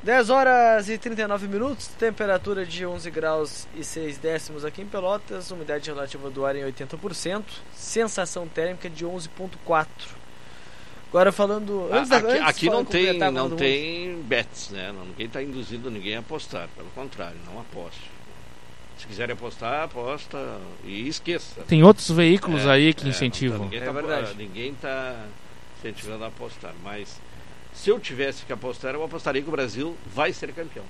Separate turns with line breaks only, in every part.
10 horas e 39 minutos, temperatura de 11 graus e 6 décimos aqui em Pelotas, umidade relativa do ar em 80%, sensação térmica de 11,4. Agora falando...
Aqui não tem bets, né? Ninguém está induzindo ninguém a apostar, pelo contrário, não aposte. Se quiserem apostar, aposta e esqueça.
Tem outros veículos aí que incentivam.
Ninguém está incentivando a apostar, mas se eu tivesse que apostar, eu apostaria que o Brasil vai ser campeão.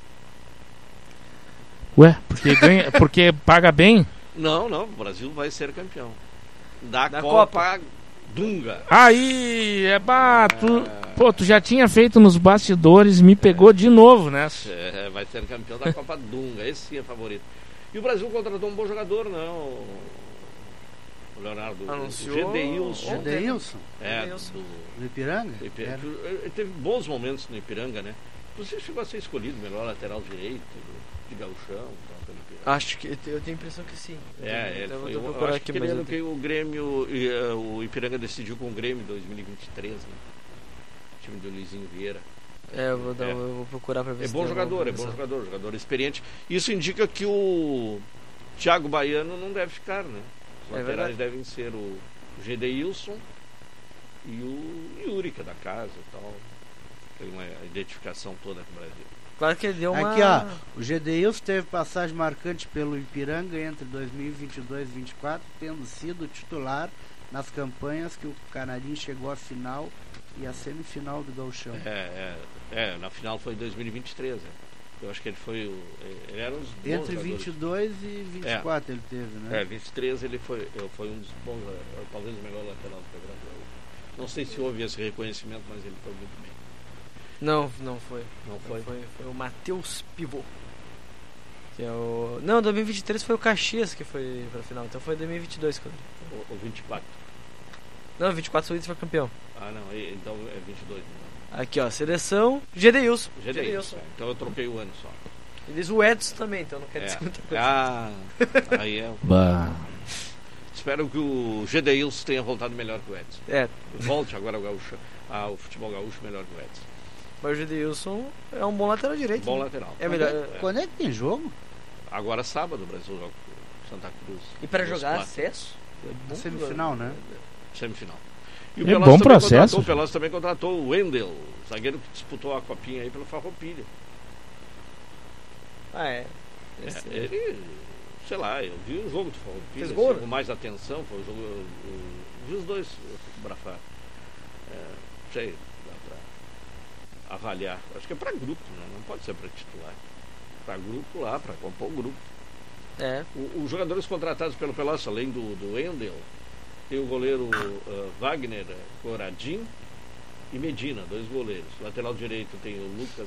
Ué, porque paga bem?
Não, o Brasil vai ser campeão. Da Copa Dunga.
Aí, tu já tinha feito nos bastidores, me pegou de novo, né?
Vai ser campeão da Copa Dunga, esse sim é favorito. E o Brasil contratou um bom jogador, não? O Leonardo
anunciou.
Gedeilson.
Do Ipiranga?
Ele teve bons momentos no Ipiranga, né? Você chegou a ser escolhido melhor lateral direito de gauchão.
Acho que eu tenho a impressão que sim.
Eu acho que ele era que o Grêmio, o Ipiranga decidiu com o Grêmio em 2023, né? O time do Luizinho Vieira.
Eu vou procurar para ver
se bom jogador, jogador experiente. Isso indica que o Thiago Baiano não deve ficar, né? Os laterais devem ser o Gedeilson e o Yuri, que é da casa e tal. Tem uma identificação toda com o Brasil.
Claro que ele deu uma...
Aqui, ó, o Gedeilson teve passagem marcante pelo Ipiranga entre 2022 e 2024, tendo sido titular nas campanhas que o Canarinho chegou à final e à semifinal do Gauchão.
Na final foi em 2023. Eu acho que ele era um dos bons
entre
jogadores.
22 e 24 ele teve, né?
23 ele foi um dos bons, talvez o melhor lateral do programa. Não sei se houve esse reconhecimento, mas ele foi muito bem.
Não foi.
Não foi?
Foi o Matheus Pivô. Que é o... Não, 2023 foi o Caxias que foi pra final. Então foi 2022.
O 24.
Não, 24 foi o Inter foi campeão.
Não, então é 22.
Aqui, ó, seleção Gedeilson.
Então eu troquei o ano só.
E diz o Edson também, então não quer dizer muita coisa.
Aí é... Espero que o Gedeilson tenha voltado melhor que o Edson. Volte agora ao futebol gaúcho melhor que o Edson.
Mas o Gedeilson é um bom lateral direito.
Bom lateral.
É melhor.
Quando é que tem jogo?
Agora sábado o Brasil joga com Santa Cruz.
E para jogar acesso?
Semifinal, né?
Semifinal. E
o bom processo.
O Pelotas também contratou o Wendel, zagueiro que disputou a copinha aí pelo Farroupilha. Ele, sei lá, eu vi o jogo do Farroupilha.
Fez gol?
Com mais atenção, foi o jogo. Eu vi os dois brafar. Sei, dá pra avaliar. Acho que é pra grupo, né? Não pode ser pra titular. Pra grupo lá, pra compor o grupo. Os jogadores contratados pelo Pelotas, além do Wendel, tem o goleiro Wagner Coradin e Medina, 2 goleiros. Lateral direito tem o Lucas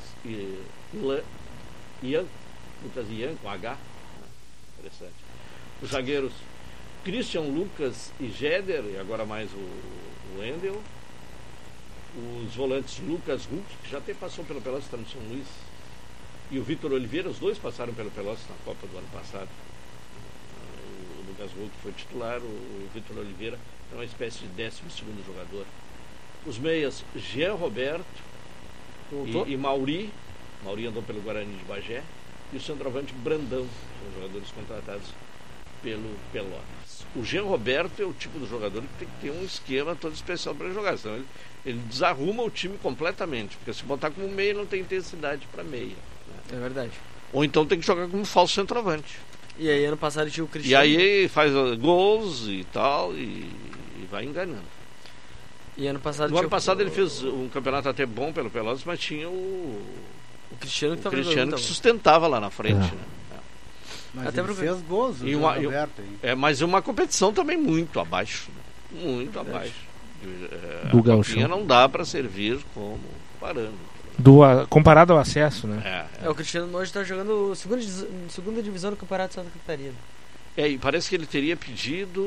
Ian com H. Interessante. Os zagueiros Christian, Lucas e Jeder, e agora mais o Wendel. Os volantes Lucas Huck, que já até passou pelo Pelotas, está no São Luís. E o Vitor Oliveira, os dois passaram pelo Pelotas na Copa do ano passado. O Lucas Huck foi titular, o Vitor Oliveira é uma espécie de 12º jogador. Os meias Jean Roberto e Mauri andou pelo Guarani de Bagé, e o centroavante Brandão, são jogadores contratados pelo Pelotas. O Jean Roberto é o tipo de jogador que tem que ter um esquema todo especial para jogar, senão ele desarruma o time completamente, porque se botar como meia não tem intensidade para meia, né?
É verdade.
Ou então tem que jogar como falso centroavante.
E aí ano passado tinha o Cristiano.
E aí faz gols e tal e vai enganando.
E ano passado
no ano passado ele fez um campeonato até bom pelo Pelotas, mas tinha o
Cristiano
que sustentava lá na frente, né?
Mas até ele fez gols,
mas uma competição também muito abaixo, né? Muito abaixo.
Do
a
Gauchão.
Não dá para servir como parâmetro.
Comparado ao acesso, né?
O Cristiano hoje está jogando segunda divisão do Campeonato de Santa Catarina.
E parece que ele teria pedido.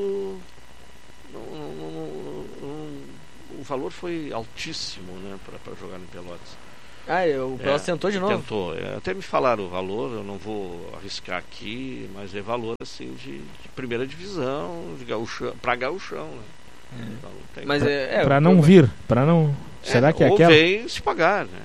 O valor foi altíssimo, né, para jogar no Pelotas.
O Pelotas tentou de novo?
Tentou. Até me falaram o valor, eu não vou arriscar aqui, mas é valor assim de primeira divisão, de gauchão, para gauchão, né?
Mas
para não vir, para não. Será que é
ou
aquela?
vem se pagar, né?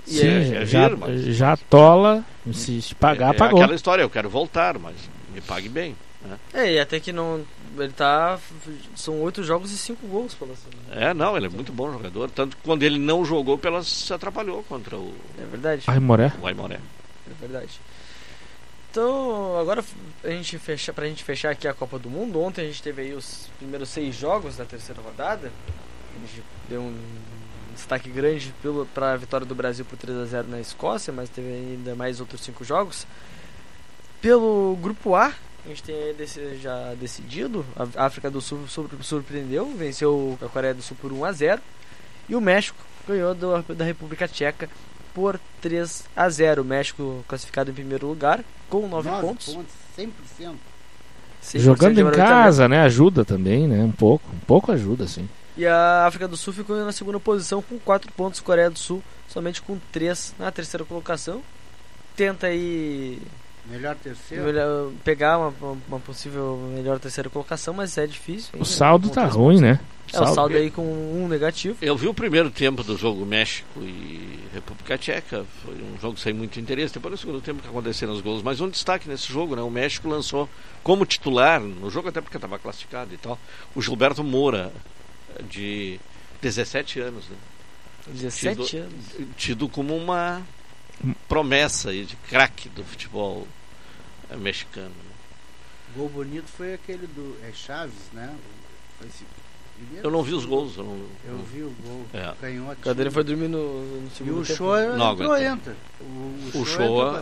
E
Sim,
já vir,
já atola, se pagar, pagou.
Aquela história, eu quero voltar, mas me pague bem. Né?
E até que não. Ele tá. São 8 jogos e 5 gols pela semana.
Não, ele é muito bom jogador. Tanto que quando ele não jogou, Pelotas se atrapalhou contra o
É verdade.
Aimoré.
Aimoré.
É verdade. Então, agora pra gente fechar aqui a Copa do Mundo, ontem a gente teve aí os primeiros 6 jogos da terceira rodada. A gente deu um destaque grande para a vitória do Brasil por 3-0 na Escócia, mas teve ainda mais outros 5 jogos. Pelo grupo A, a gente tem já decidido. A África do Sul surpreendeu, venceu a Coreia do Sul por 1-0. E o México ganhou da República Tcheca por 3-0. O México classificado em primeiro lugar com 9 pontos.
100%.
Jogando em casa, né? Ajuda também, né? Um pouco ajuda, sim.
E a África do Sul ficou na segunda posição com 4 pontos. Coreia do Sul somente com 3 na terceira colocação. Tenta aí
Melhor terceiro.
pegar uma possível melhor terceira colocação, mas é difícil.
O saldo tá ruim, né?
O saldo aí com 1 negativo.
Eu vi o primeiro tempo do jogo México e República Tcheca. Foi um jogo sem muito interesse. Depois no segundo tempo que aconteceram os gols. Mas um destaque nesse jogo, né? O México lançou como titular no jogo, até porque estava classificado e tal, o Gilberto Moura, de 17 anos, né?
17 anos.
Tido como uma promessa aí de craque do futebol mexicano.
O gol bonito foi aquele do Chaves, né? Foi
eu não vi os gols. Eu
vi o gol.
Canhote.
O Cadeira foi dormir no segundo
tempo. E o
Show
entra.
O Show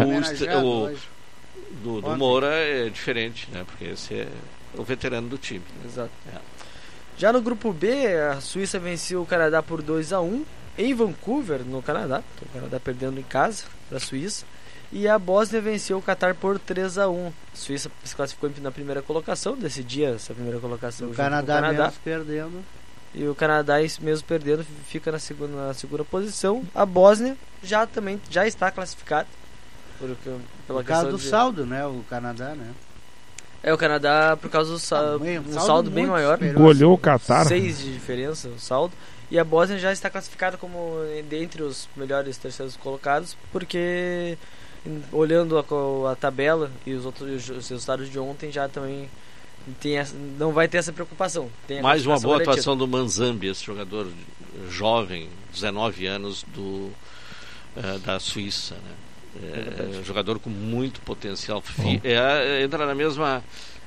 do Moura é diferente, né? Porque esse é o veterano do time.
Exato. Já no grupo B, a Suíça venceu o Canadá por 2-1 em Vancouver, no Canadá. O Canadá perdendo em casa para a Suíça. E a Bósnia venceu o Catar por 3-1. A Suíça se classificou na primeira colocação, decidia essa primeira colocação.
O Canadá mesmo perdendo.
E o Canadá, mesmo perdendo, fica na segunda posição. A Bósnia já está classificada.
Por causa do saldo, né? O Canadá, né?
O Canadá, por causa do saldo bem maior.
Goleou o Catar.
6 de diferença, o saldo. E a Bósnia já está classificada como dentre os melhores terceiros colocados, porque olhando a tabela e os resultados de ontem, já também não vai ter essa preocupação.
Mais uma boa atuação do Manzambi, esse jogador jovem, 19 anos, da Suíça, né? Jogador com muito potencial. Entra na mesmo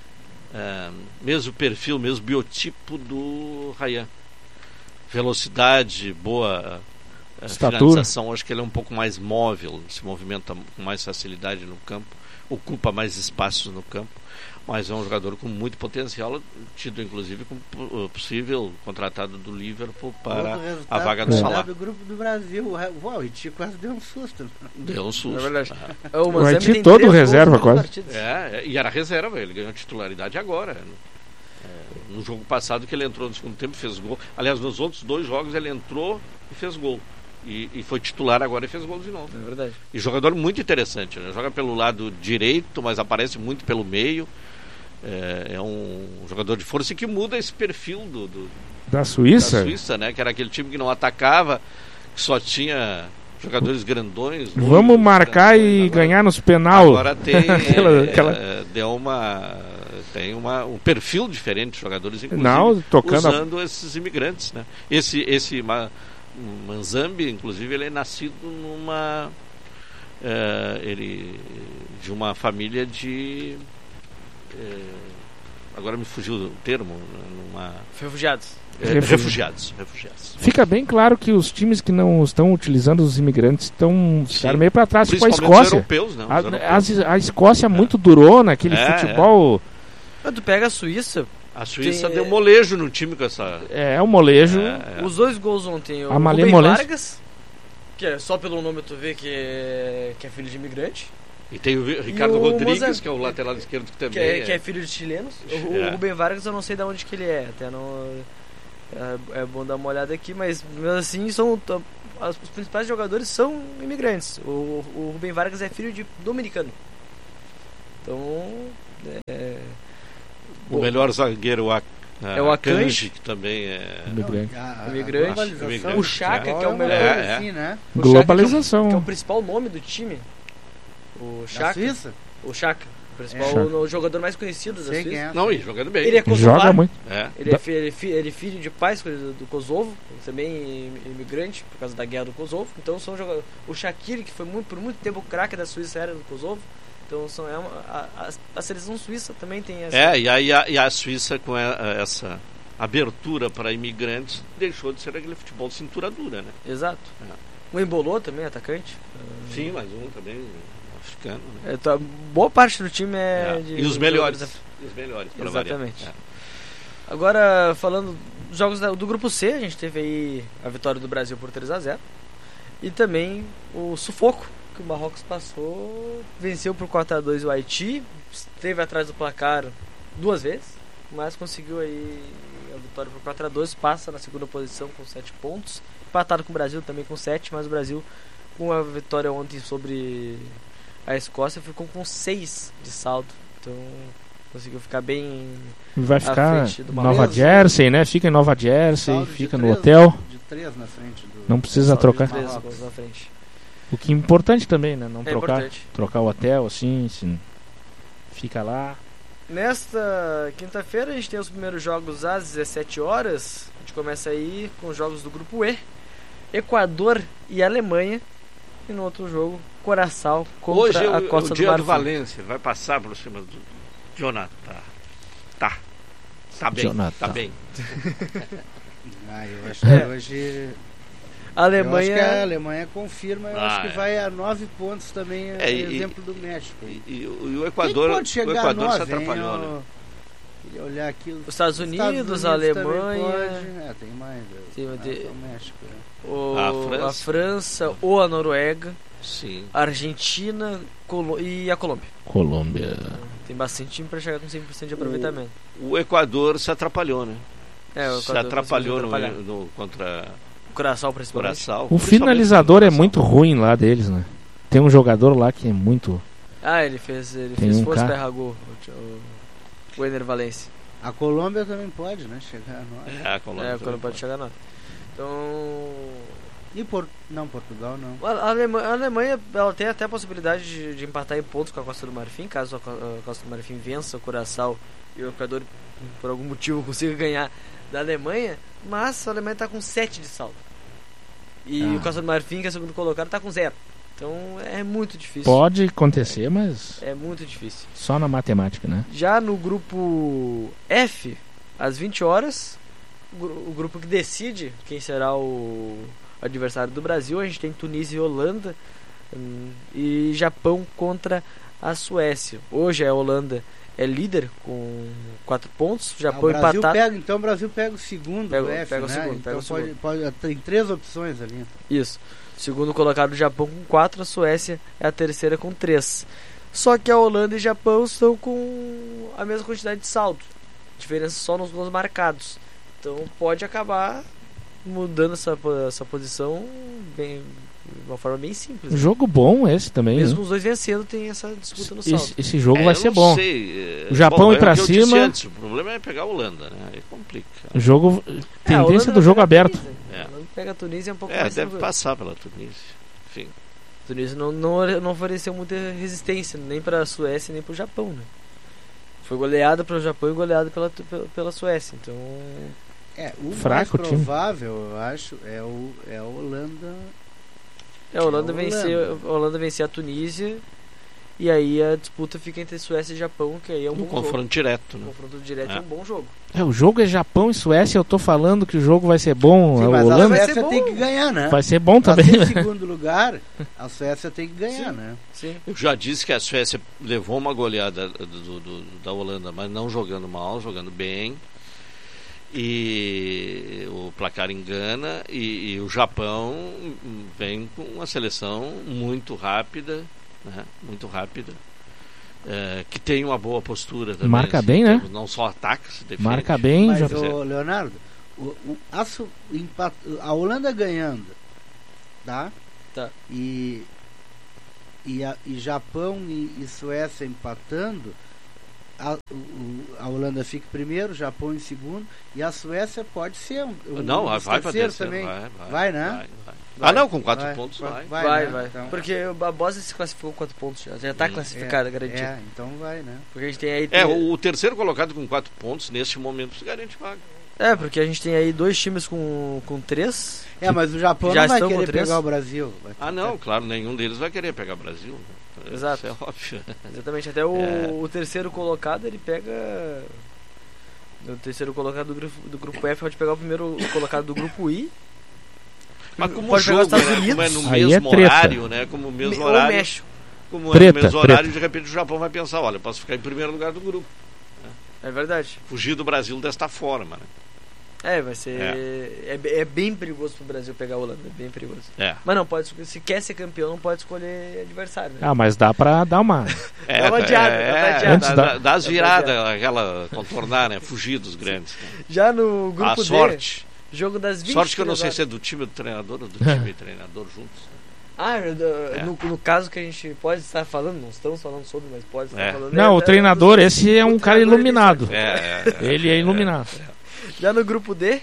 perfil, mesmo biotipo do Ryan. Velocidade, boa finalização. Acho que ele é um pouco mais móvel, se movimenta com mais facilidade no campo, ocupa mais espaços no campo, mas é um jogador com muito potencial, tido inclusive como possível contratado do Liverpool para a vaga do Salah.
Do grupo do Brasil, o Haiti quase deu um susto.
Deu um susto.
É verdade.
O Haiti todo reserva quase.
E era reserva, ele ganhou titularidade agora. No jogo passado que ele entrou no segundo tempo e fez gol. Aliás, nos outros 2 jogos ele entrou e fez gol. E foi titular agora e fez gol de novo.
É verdade.
E jogador muito interessante, né? Joga pelo lado direito, mas aparece muito pelo meio. É um jogador de força que muda esse perfil
da Suíça?
Da Suíça, né? Que era aquele time que não atacava, que só tinha jogadores grandões.
Vamos marcar e ganhar nos penal.
Agora tem tem um perfil diferente de jogadores, inclusive usando esses imigrantes, né? Esse Manzambi, inclusive, ele é nascido de uma família de agora me fugiu o termo,
refugiados.
Refugiados.
Fica bem claro que os times que não estão utilizando os imigrantes estão meio para trás, tipo a Escócia.
Os europeus, né?
A Escócia é muito durona, aquele futebol.
Tu pega a Suíça.
A Suíça deu molejo no time com essa.
O molejo.
Os 2 gols ontem. O
Amalé
Rubem
Molejo.
Vargas, que é só pelo nome tu vê que é filho de imigrante.
E tem o Ricardo Rodrigues, que é o lateral esquerdo que também
que é filho de chilenos. O Rubem Vargas eu não sei de onde que ele é. Até não. É bom dar uma olhada aqui, mas assim os principais jogadores são imigrantes. O Rubem Vargas é filho de dominicano. Então
o melhor zagueiro
É o Akanji,
que também é
Imigrante.
O Chaka, que é o melhor.
Assim, né?
Globalização.
Que é o principal nome do time. O Chaka.
Suíça?
O Chaka. O principal o jogador mais conhecido da Suíça.
É.
Não, e jogando bem.
Ele é kosovar.
Joga muito.
Ele é filho de pais do Kosovo, também imigrante por causa da guerra do Kosovo. Então são jogadores. O Shaqiri, que foi por muito tempo o craque da Suíça, era do Kosovo. Então a seleção suíça também tem essa.
E a Suíça, com essa abertura para imigrantes, deixou de ser aquele futebol cintura dura, né?
Exato. O Embolou também, atacante.
Sim, mais um também africano. Né?
Boa parte do time
E os melhores. Os melhores, para
exatamente. Agora, falando dos jogos do grupo C, a gente teve aí a vitória do Brasil por 3-0 e também o sufoco que o Marrocos passou, venceu por 4-2 o Haiti, esteve atrás do placar 2 vezes, mas conseguiu aí a vitória por 4-2, passa na segunda posição com 7 pontos, empatado com o Brasil também com 7, mas o Brasil, com a vitória ontem sobre a Escócia, ficou com 6 de saldo, então conseguiu ficar bem.
Vai ficar
em
Nova Jersey, né? Fica em Nova Jersey, fica no hotel.
De 3 na frente
não precisa trocar.
Na frente.
O que é importante também, né? Não
trocar
o hotel, assim, fica lá.
Nesta quinta-feira a gente tem os primeiros jogos às 17 horas. A gente começa aí com os jogos do grupo E, Equador e Alemanha. E no outro jogo, Curaçao contra
hoje
a Costa do Marfim.
Dia do Valência, vai passar por cima do Jonathan. Tá bem,
Jonathan.
Tá bem.
Eu acho que hoje
a Alemanha...
Eu acho que a Alemanha confirma, eu acho que vai a 9 pontos também, exemplo do México.
E o Equador,
pode chegar
o Equador
a 9,
se atrapalhou, né?
Queria olhar aqui,
os Estados Unidos, a Alemanha...
tem mais,
o
México.
A França ou a Noruega.
Sim.
A Argentina e a Colômbia. Tem bastante time para chegar com 100% de aproveitamento.
O Equador se atrapalhou, né?
O Equador
se atrapalhou contra
o Curaçao, principalmente.
O finalizador é muito ruim lá deles, né? Tem um jogador lá que é muito...
ele fez força para errar gol, o Ener Valencia.
A Colômbia também pode, né? Chegar a 9.
A Colômbia
pode chegar a 9. Então...
E Portugal não.
A Alemanha ela tem até a possibilidade de empatar em pontos com a Costa do Marfim, caso a Costa do Marfim vença o Curaçao e o Equador por algum motivo consiga ganhar da Alemanha, mas a Alemanha está com 7 de saldo. E o Costa do Marfim, que é o segundo colocado, está com 0. Então é muito difícil.
Pode acontecer, mas
é muito difícil.
Só na matemática, né?
Já no grupo F, às 20 horas, o grupo que decide quem será o adversário do Brasil, a gente tem Tunísia e Holanda, e Japão contra a Suécia. Hoje a Holanda é líder com 4 pontos, o Japão empatado.
Então o Brasil pega o segundo do F,
pega o
né?
segundo,
então tem 3 opções ali.
Isso. Segundo colocado o Japão com 4, a Suécia é a terceira com 3. Só que a Holanda e o Japão estão com a mesma quantidade de saldo, diferença só nos gols marcados. Então pode acabar mudando essa posição de uma forma bem simples.
Jogo bom esse também.
Mesmo os dois vencendo, tem essa disputa no saldo.
Esse jogo vai ser bom.
Sei.
O Japão ir pra cima.
Antes, o problema é pegar a Holanda, né? Aí complica.
O jogo. Tendência do jogo aberto.
A Holanda pega a Tunísia um pouco
mais.
Mais
deve passar pela Tunísia. Enfim.
A Tunísia não ofereceu muita resistência, nem pra Suécia, nem pro Japão, né? Foi goleada pelo Japão e goleada pela Suécia. Então.
O
fraco
mais provável, eu acho, é a Holanda.
A Holanda vencer a Tunísia. E aí a disputa fica entre Suécia e Japão, que aí é um bom
confronto
jogo.
Direto, né?
O confronto direto é um bom jogo.
O jogo é Japão e Suécia, eu tô falando que o jogo vai ser bom.
Sim, mas
Holanda...
a Suécia tem que ganhar, né?
Vai ser bom também.
Em segundo lugar, a Suécia tem que ganhar, né?
Sim.
Eu já disse que a Suécia levou uma goleada da Holanda, mas não jogando mal, jogando bem. E o placar engana, e o Japão vem com uma seleção muito rápida, né? Muito rápida, que tem uma boa postura também.
Marca bem, né?
Não só ataca, se defende.
Marca bem.
Mas, Leonardo, a Holanda ganhando, tá? E Japão e Suécia empatando, a Holanda fique primeiro, o Japão em segundo, e a Suécia pode ser
não, vai para terceiro
também.
Vai,
né?
Vai. Não, com 4 pontos vai.
Vai. Então.
Porque a Bósnia se classificou com 4 pontos já está classificada, garantido.
Então vai, né?
Porque a gente tem aí...
o terceiro colocado com 4 pontos, neste momento, se garante vaga.
Porque a gente tem aí 2 times com 3.
Mas o Japão
já
não vai
estão
querer
com 3.
pegar o Brasil.
Não, claro, nenhum deles vai querer pegar o Brasil.
Exato.
Isso é óbvio.
Exatamente, até o terceiro colocado ele pega... O terceiro colocado do grupo F pode pegar o primeiro colocado do grupo I.
Mas como
pode
o jogo,
pegar os Estados
como é
Unidos,
no
aí
mesmo horário, né? Como o mesmo
ou
horário.
México.
Como
Treta,
é no mesmo horário,
treta.
de repente o Japão vai pensar, olha, eu posso ficar em primeiro lugar do grupo.
É verdade.
Fugir do Brasil desta forma, né?
Vai ser... É bem perigoso pro Brasil pegar a Holanda, é bem perigoso. Mas não pode, se quer ser campeão, não pode escolher adversário, né?
Mas dá pra dar uma...
Dá uma adiada,
dá as viradas, aquela contornar, né? Fugir dos grandes.
Já no grupo D,
sorte.
Jogo das 20
Sorte que eu não sei se é do time do treinador ou do time e treinador juntos.
No caso que a gente pode estar falando, não estamos falando sobre, mas pode estar falando...
Não, o treinador, esse é um cara iluminado. Ele é iluminado.
Já no grupo D,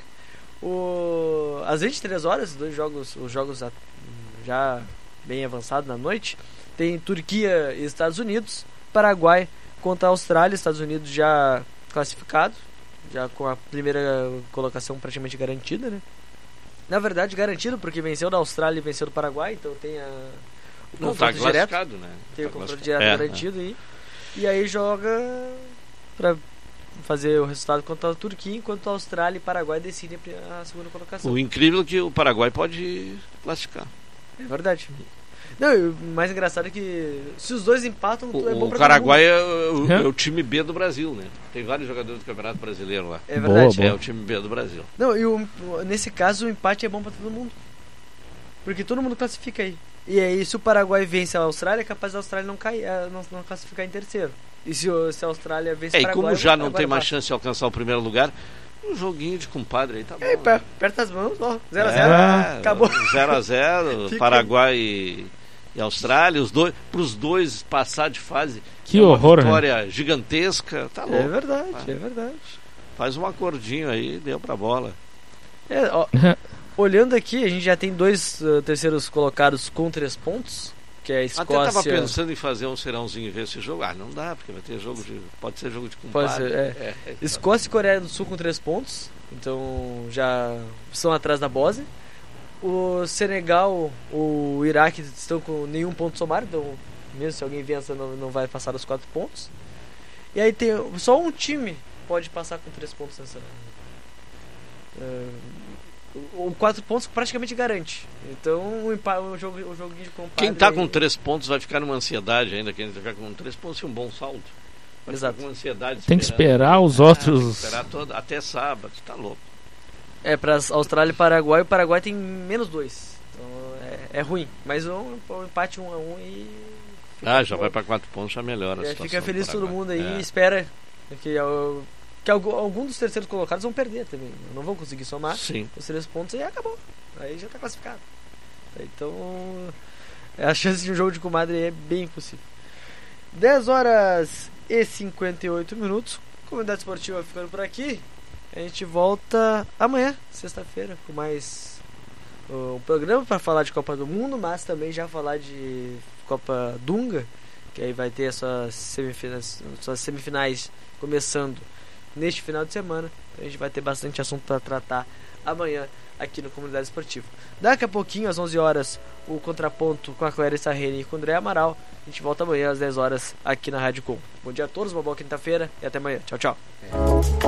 às 23 horas, os jogos já bem avançados na noite, tem Turquia e Estados Unidos, Paraguai contra a Austrália, Estados Unidos já classificado, já com a primeira colocação praticamente garantida, né? Na verdade, garantido, porque venceu da Austrália e venceu do Paraguai, então tem o confronto direto.
Né?
Tem o confronto direto garantido e aí joga para fazer o resultado contra a Turquia, enquanto a Austrália e Paraguai decidem a segunda colocação.
O incrível é que o Paraguai pode classificar.
É verdade. Não, e o mais engraçado é que se os dois empatam, é bom pra
o Paraguai é o time B do Brasil, né? Tem vários jogadores do Campeonato Brasileiro lá.
É verdade.
É o time B do Brasil.
Não, e nesse caso o empate é bom pra todo mundo. Porque todo mundo classifica aí. E aí se o Paraguai vence a Austrália, é capaz da Austrália não cair, não classificar em terceiro. E se a Austrália vence o Paraguai...
E como já não tem mais chance de alcançar o primeiro lugar, um joguinho de compadre aí tá bom.
Aperta as mãos, 0x0, acabou.
0x0, Paraguai e Austrália, pros dois passar de fase.
Que horror,
uma vitória gigantesca, tá louco.
É verdade.
Faz um acordinho aí, deu pra bola.
Olhando aqui, a gente já tem 2 terceiros colocados com 3 pontos, que é a Escócia...
Até tava pensando em fazer um serãozinho e ver esse jogo. Não dá, porque vai ter pode ser jogo de compadre.
Escócia e Coreia do Sul com 3 pontos, então já estão atrás da Bósnia. O Senegal, o Iraque estão com nenhum ponto somado, então mesmo se alguém vença não vai passar dos 4 pontos. E aí tem só um time pode passar com 3 pontos nessa... O 4 pontos praticamente garante. Então o joguinho de compadre...
Quem tá com 3 pontos vai ficar numa ansiedade ainda. Quem ficar com 3 pontos é um bom saldo. Vai
Exato.
Com ansiedade.
Tem que esperar os outros...
Esperar até sábado, tá louco.
Para Austrália e Paraguai, o Paraguai tem menos 2. Então é ruim. Mas um empate 1-1 e...
Já vai para 4 pontos, já melhora a situação.
Fica feliz todo mundo aí e espera que algum dos terceiros colocados vão perder também. Não vão conseguir somar os 3 pontos e acabou. Aí já está classificado. Então a chance de um jogo de comadre é bem possível. 10h58. Comunidade Esportiva ficando por aqui. A gente volta amanhã, sexta-feira, com mais um programa para falar de Copa do Mundo, mas também já falar de Copa Dunga, que aí vai ter as suas semifinais começando neste final de semana. A gente vai ter bastante assunto para tratar amanhã aqui no Comunidade Esportiva. Daqui a pouquinho, às 11 horas, o Contraponto com a Cléria Sarreni e com o André Amaral. A gente volta amanhã às 10 horas aqui na Rádio Com. Bom dia a todos, uma boa quinta-feira e até amanhã. Tchau, tchau.